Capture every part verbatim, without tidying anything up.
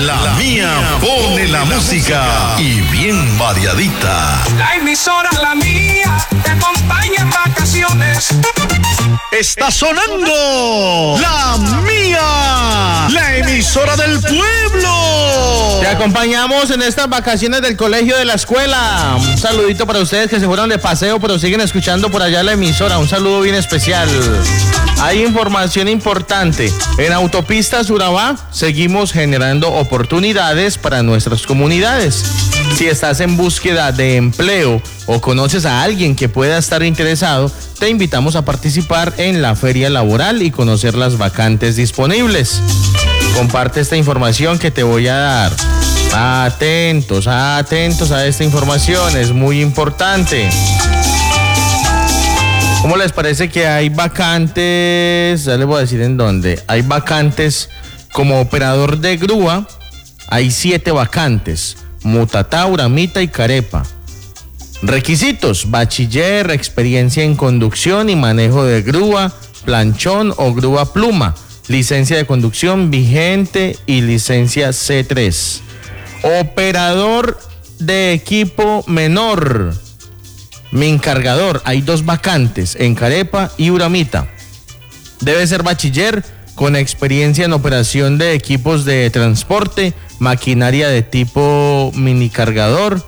La Mía pone la música y bien variadita. La emisora La Mía te acompaña en vacaciones. Está sonando La Mía, la emisora del pueblo. Te acompañamos en estas vacaciones del colegio, de la escuela. Un saludito para ustedes que se fueron de paseo, pero siguen escuchando por allá la emisora. Un saludo bien especial. Hay información importante. En Autopistas Urabá seguimos generando oportunidades para nuestras comunidades. Si estás en búsqueda de empleo o conoces a alguien que pueda estar interesado, te invitamos a participar en la feria laboral y conocer las vacantes disponibles. Comparte esta información que te voy a dar. Atentos, atentos a esta información, es muy importante. ¿Cómo les parece que hay vacantes? Ya les voy a decir en dónde. Hay vacantes como operador de grúa. Hay siete vacantes. Mutatá, Uramita y Carepa. Requisitos: bachiller, experiencia en conducción y manejo de grúa, planchón o grúa pluma. Licencia de conducción vigente y licencia C tres. Operador de equipo menor. Mincargador, hay dos vacantes en Carepa y Uramita. Debe ser bachiller con experiencia en operación de equipos de transporte, maquinaria de tipo minicargador,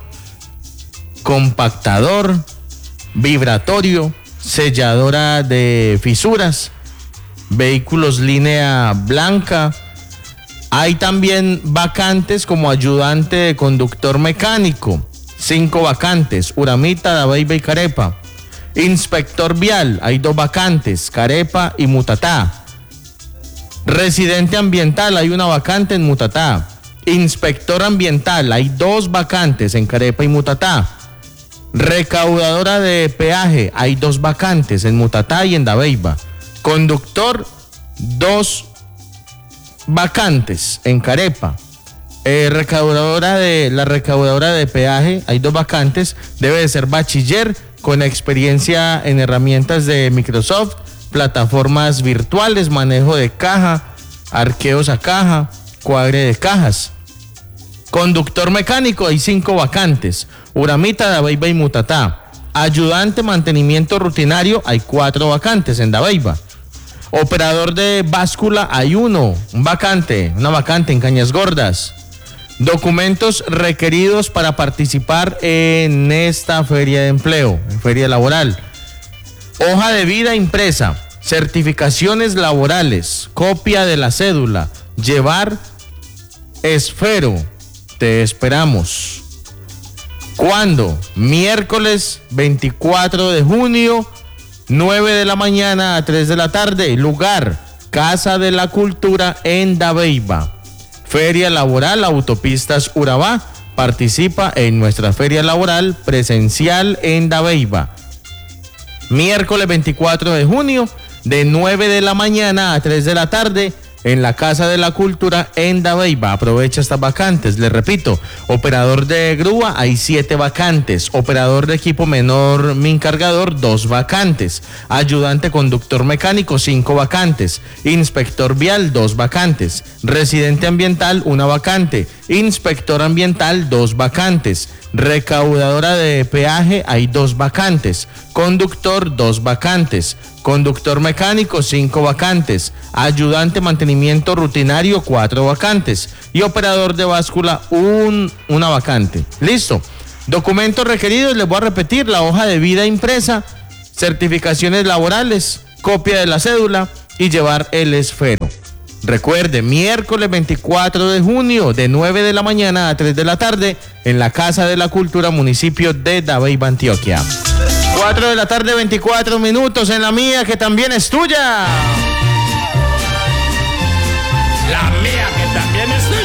compactador, vibratorio, selladora de fisuras, vehículos línea blanca. Hay también vacantes como ayudante de conductor mecánico. Cinco vacantes, Uramita, Dabeiba y Carepa. Inspector vial, hay dos vacantes, Carepa y Mutatá. Residente ambiental, hay una vacante en Mutatá. Inspector ambiental, hay dos vacantes en Carepa y Mutatá. Recaudadora de peaje, hay dos vacantes en Mutatá y en Dabeiba. Conductor, dos vacantes en Carepa. Eh, recaudadora de la recaudadora de peaje, hay dos vacantes. Debe de ser bachiller con experiencia en herramientas de Microsoft, plataformas virtuales, manejo de caja, arqueos a caja, cuadre de cajas. Conductor mecánico, hay cinco vacantes. Uramita, Dabeiba y Mutatá. Ayudante mantenimiento rutinario, hay cuatro vacantes en Dabeiba. Operador de báscula, hay uno, un vacante, una vacante en Cañas Gordas. Documentos requeridos para participar en esta feria de empleo, feria laboral. Hoja de vida impresa, certificaciones laborales, copia de la cédula, llevar esfero. Te esperamos. ¿Cuándo? Miércoles veinticuatro de junio, nueve de la mañana a tres de la tarde. Lugar: Casa de la Cultura en Dabeiba. Feria laboral Autopistas Urabá. Participa en nuestra feria laboral presencial en Dabeiba. Miércoles veinticuatro de junio, de nueve de la mañana a tres de la tarde, en la Casa de la Cultura en Dabeiba. Aprovecha estas vacantes. Les repito, operador de grúa, hay siete vacantes. Operador de equipo menor mincargador, dos vacantes. Ayudante conductor mecánico, cinco vacantes. Inspector vial, dos vacantes. Residente ambiental, una vacante. Inspector ambiental, dos vacantes. Recaudadora de peaje, hay dos vacantes. Conductor, dos vacantes. Conductor mecánico, cinco vacantes. Ayudante mantenimiento rutinario, cuatro vacantes. Y operador de báscula, un, una vacante. Listo. Documentos requeridos, les voy a repetir: la hoja de vida impresa, certificaciones laborales, copia de la cédula y llevar el esfero. Recuerde, miércoles veinticuatro de junio, de nueve de la mañana a tres de la tarde, en la Casa de la Cultura, municipio de Dabeiba, Antioquia. cuatro de la tarde, veinticuatro minutos en La Mía, que también es tuya. La Mía, que también es tuya.